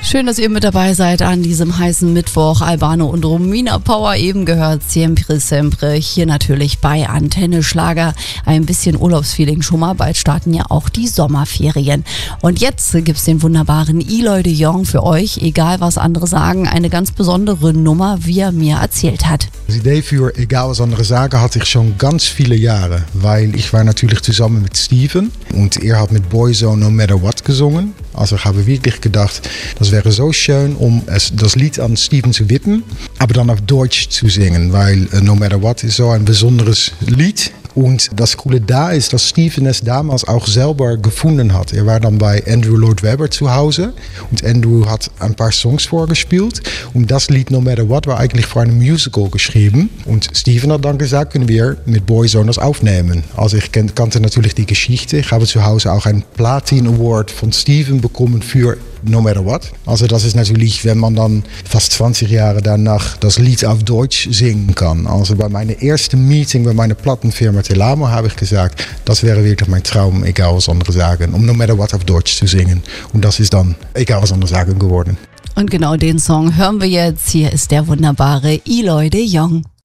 Schön, dass ihr mit dabei seid an diesem heißen Mittwoch. Albano und Romina Power eben gehört. Siempre, sempre. Hier natürlich bei Antenne Schlager. Ein bisschen Urlaubsfeeling schon mal. Bald starten ja auch die Sommerferien. Und jetzt gibt's den wunderbaren Eloy de Jong für euch. Egal was andere sagen, eine ganz besondere Nummer, wie er mir erzählt hat. Das Idee für Egal was andere sagen hatte ich schon ganz viele Jahre. Weil ich war natürlich zusammen mit Steven. Und er hat mit Boyzone No Matter What gesungen. Also ich habe wirklich gedacht, das wäre so schön, um das Lied an Steven zu widmen, aber dann auf Deutsch zu singen, weil No Matter What ist so ein besonderes Lied. Und das Coole da ist, dass Steven es damals auch selber gefunden hat. Er war dann bei Andrew Lloyd Webber zu Hause und Andrew hat ein paar Songs vorgespielt. Und das Lied No Matter What war eigentlich für ein Musical geschrieben. Und Steven hat dann gesagt, können wir mit Boyzone das aufnehmen. Also ich kannte natürlich die Geschichte. Ich habe zu Hause auch einen Platin Award von Steven bekommen für No Matter What. Also das ist natürlich, wenn man dann fast 20 Jahre danach das Lied auf Deutsch singen kann. Also bei meinem ersten Meeting bei meiner Plattenfirma Telamo habe ich gesagt, das wäre wirklich mein Traum, egal was andere sagen, um No Matter What auf Deutsch zu singen. Und das ist dann Egal was andere sagen geworden. Und genau den Song hören wir jetzt. Hier ist der wunderbare Eloy de Jong.